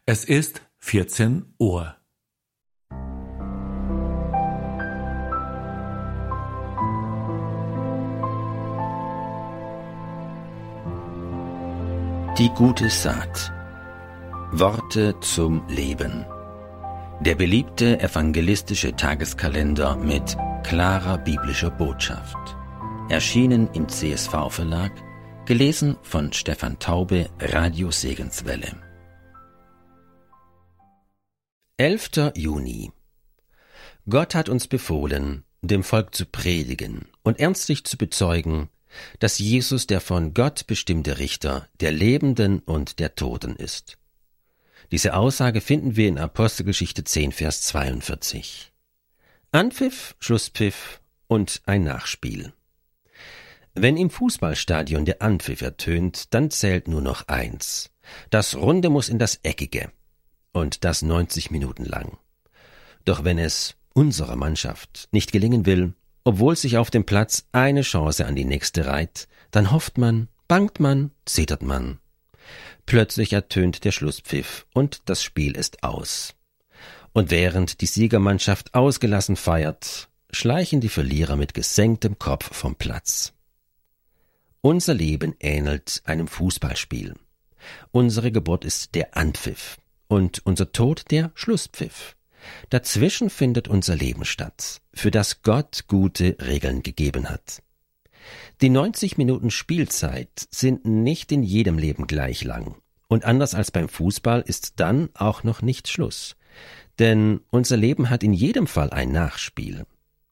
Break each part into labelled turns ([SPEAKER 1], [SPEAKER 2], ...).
[SPEAKER 1] Es ist 14 Uhr.
[SPEAKER 2] Die gute Saat. Worte zum Leben. Der beliebte evangelistische Tageskalender mit klarer biblischer Botschaft. Erschienen im CSV-Verlag, gelesen von Stefan Taube, Radio Segenswelle. 11. Juni. Gott hat uns befohlen, dem Volk zu predigen und ernstlich zu bezeugen, dass Jesus der von Gott bestimmte Richter der Lebenden und der Toten ist. Diese Aussage finden wir in Apostelgeschichte 10, Vers 42. Anpfiff, Schlusspfiff und ein Nachspiel. Wenn im Fußballstadion der Anpfiff ertönt, dann zählt nur noch eins. Das Runde muss in das Eckige. Und das 90 Minuten lang. Doch wenn es unserer Mannschaft nicht gelingen will, obwohl sich auf dem Platz eine Chance an die nächste reiht, dann hofft man, bangt man, zittert man. Plötzlich ertönt der Schlusspfiff und das Spiel ist aus. Und während die Siegermannschaft ausgelassen feiert, schleichen die Verlierer mit gesenktem Kopf vom Platz. Unser Leben ähnelt einem Fußballspiel. Unsere Geburt ist der Anpfiff. Und unser Tod der Schlusspfiff. Dazwischen findet unser Leben statt, für das Gott gute Regeln gegeben hat. Die 90 Minuten Spielzeit sind nicht in jedem Leben gleich lang. Und anders als beim Fußball ist dann auch noch nicht Schluss. Denn unser Leben hat in jedem Fall ein Nachspiel.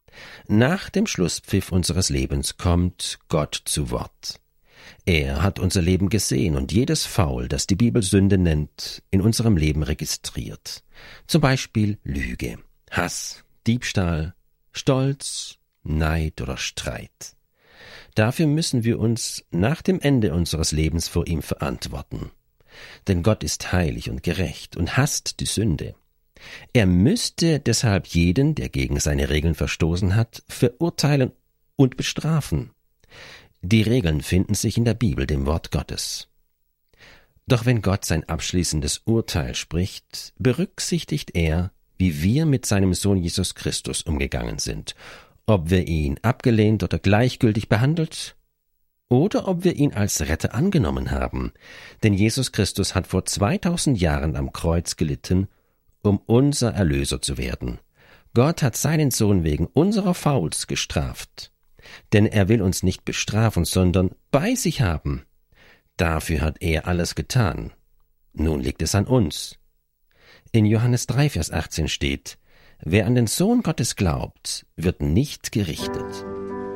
[SPEAKER 2] Nach dem Schlusspfiff unseres Lebens kommt Gott zu Wort. Er hat unser Leben gesehen und jedes Faul, das die Bibel Sünde nennt, in unserem Leben registriert. Zum Beispiel Lüge, Hass, Diebstahl, Stolz, Neid oder Streit. Dafür müssen wir uns nach dem Ende unseres Lebens vor ihm verantworten. Denn Gott ist heilig und gerecht und hasst die Sünde. Er müsste deshalb jeden, der gegen seine Regeln verstoßen hat, verurteilen und bestrafen. Die Regeln finden sich in der Bibel, dem Wort Gottes. Doch wenn Gott sein abschließendes Urteil spricht, berücksichtigt er, wie wir mit seinem Sohn Jesus Christus umgegangen sind, ob wir ihn abgelehnt oder gleichgültig behandelt, oder ob wir ihn als Retter angenommen haben. Denn Jesus Christus hat vor 2000 Jahren am Kreuz gelitten, um unser Erlöser zu werden. Gott hat seinen Sohn wegen unserer Fauls gestraft. Denn er will uns nicht bestrafen, sondern bei sich haben. Dafür hat er alles getan. Nun liegt es an uns. In Johannes 3, Vers 18 steht: Wer an den Sohn Gottes glaubt, wird nicht gerichtet.